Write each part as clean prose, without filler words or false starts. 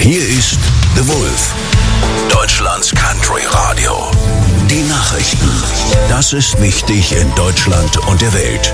Hier ist The Wolf, Deutschlands Country Radio. Die Nachrichten. Das ist wichtig in Deutschland und der Welt.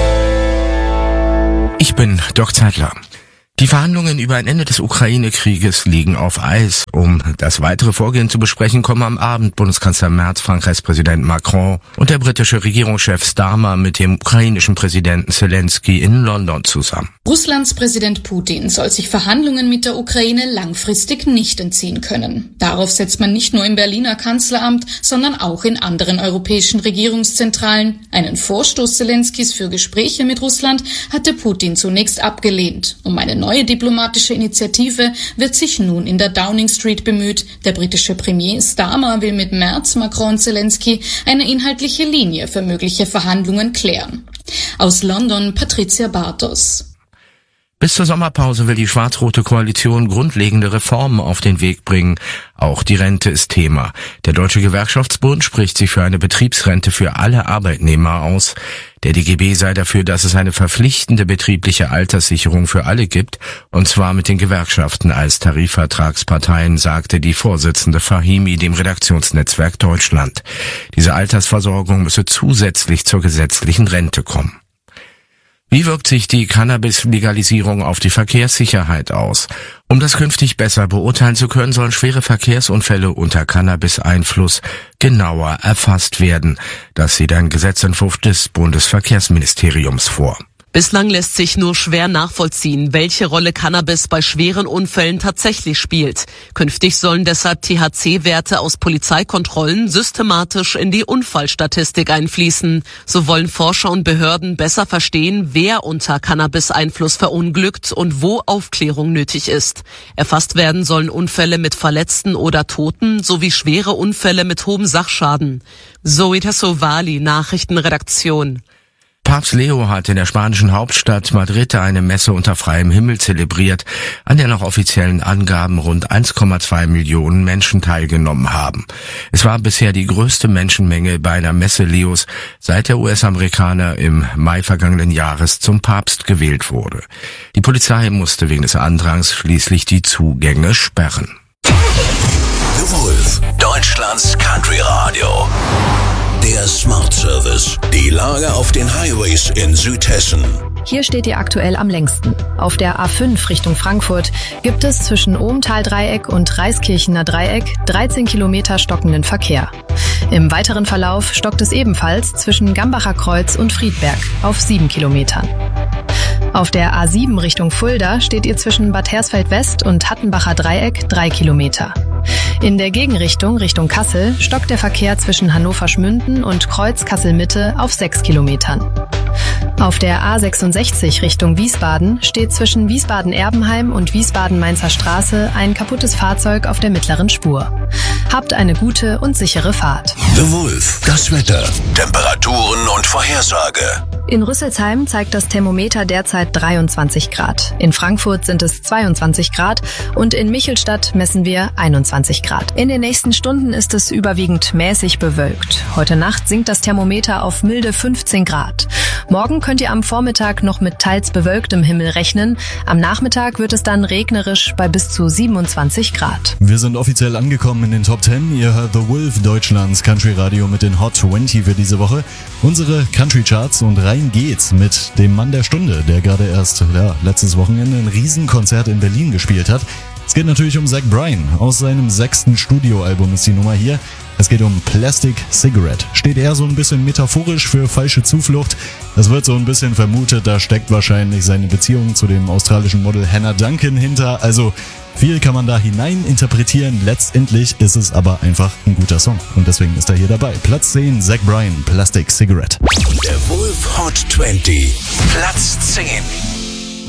Ich bin Doc Zeitler. Die Verhandlungen über ein Ende des Ukraine-Krieges liegen auf Eis. Um das weitere Vorgehen zu besprechen, kommen am Abend Bundeskanzler Merz, Frankreichs Präsident Macron und der britische Regierungschef Starmer mit dem ukrainischen Präsidenten Zelensky in London zusammen. Russlands Präsident Putin soll sich Verhandlungen mit der Ukraine langfristig nicht entziehen können. Darauf setzt man nicht nur im Berliner Kanzleramt, sondern auch in anderen europäischen Regierungszentralen. Einen Vorstoß Zelenskys für Gespräche mit Russland hatte Putin zunächst abgelehnt. Um eine neue diplomatische Initiative wird sich nun in der Downing Street bemüht. Der britische Premier Starmer will mit Merz, Macron und Zelensky eine inhaltliche Linie für mögliche Verhandlungen klären. Aus London Patricia Bartos. Bis zur Sommerpause will die schwarz-rote Koalition grundlegende Reformen auf den Weg bringen. Auch die Rente ist Thema. Der Deutsche Gewerkschaftsbund spricht sich für eine Betriebsrente für alle Arbeitnehmer aus. Der DGB sei dafür, dass es eine verpflichtende betriebliche Alterssicherung für alle gibt, und zwar mit den Gewerkschaften als Tarifvertragsparteien, sagte die Vorsitzende Fahimi dem Redaktionsnetzwerk Deutschland. Diese Altersversorgung müsse zusätzlich zur gesetzlichen Rente kommen. Wie wirkt sich die Cannabis-Legalisierung auf die Verkehrssicherheit aus? Um das künftig besser beurteilen zu können, sollen schwere Verkehrsunfälle unter Cannabis-Einfluss genauer erfasst werden. Das sieht ein Gesetzentwurf des Bundesverkehrsministeriums vor. Bislang lässt sich nur schwer nachvollziehen, welche Rolle Cannabis bei schweren Unfällen tatsächlich spielt. Künftig sollen deshalb THC-Werte aus Polizeikontrollen systematisch in die Unfallstatistik einfließen. So wollen Forscher und Behörden besser verstehen, wer unter Cannabis-Einfluss verunglückt und wo Aufklärung nötig ist. Erfasst werden sollen Unfälle mit Verletzten oder Toten sowie schwere Unfälle mit hohem Sachschaden. Zoe Tassovali, Nachrichtenredaktion. Papst Leo hat in der spanischen Hauptstadt Madrid eine Messe unter freiem Himmel zelebriert, an der nach offiziellen Angaben rund 1,2 Millionen Menschen teilgenommen haben. Es war bisher die größte Menschenmenge bei einer Messe Leos, seit der US-Amerikaner im Mai vergangenen Jahres zum Papst gewählt wurde. Die Polizei musste wegen des Andrangs schließlich die Zugänge sperren. The Wolf, Deutschlands Country Radio. Der Smart Service. Die Lage auf den Highways in Südhessen. Hier steht ihr aktuell am längsten. Auf der A5 Richtung Frankfurt gibt es zwischen Ohmtal-Dreieck und Reiskirchener Dreieck 13 Kilometer stockenden Verkehr. Im weiteren Verlauf stockt es ebenfalls zwischen Gambacher Kreuz und Friedberg auf 7 Kilometern. Auf der A7 Richtung Fulda steht ihr zwischen Bad Hersfeld West und Hattenbacher Dreieck 3 Kilometer. In der Gegenrichtung Richtung Kassel stockt der Verkehr zwischen Hannover-Schmünden und Kreuz Kassel-Mitte auf 6 Kilometern. Auf der A66 Richtung Wiesbaden steht zwischen Wiesbaden-Erbenheim und Wiesbaden-Mainzer Straße ein kaputtes Fahrzeug auf der mittleren Spur. Habt eine gute und sichere Fahrt. The Wolf, das Wetter, Temperaturen und Vorhersage. In Rüsselsheim zeigt das Thermometer derzeit 23 Grad. In Frankfurt sind es 22 Grad und in Michelstadt messen wir 21 Grad. In den nächsten Stunden ist es überwiegend mäßig bewölkt. Heute Nacht sinkt das Thermometer auf milde 15 Grad. Morgen könnt ihr am Vormittag noch mit teils bewölktem Himmel rechnen. Am Nachmittag wird es dann regnerisch bei bis zu 27 Grad. Wir sind offiziell angekommen in den Top 10. Ihr hört The Wolf, Deutschlands Country Radio mit den Hot 20 für diese Woche. Unsere Country Charts, und rein geht's mit dem Mann der Stunde, der gerade erst letztes Wochenende ein Riesenkonzert in Berlin gespielt hat. Es geht natürlich um Zach Bryan. Aus seinem 6. Studioalbum ist die Nummer hier. Es geht um Plastic Cigarette. Steht eher so ein bisschen metaphorisch für falsche Zuflucht. Es wird so ein bisschen vermutet, da steckt wahrscheinlich seine Beziehung zu dem australischen Model Hannah Duncan hinter. Also viel kann man da hinein interpretieren. Letztendlich ist es aber einfach ein guter Song. Und deswegen ist er hier dabei. Platz 10, Zach Bryan, Plastic Cigarette. Der Wolf Hot 20, Platz 10.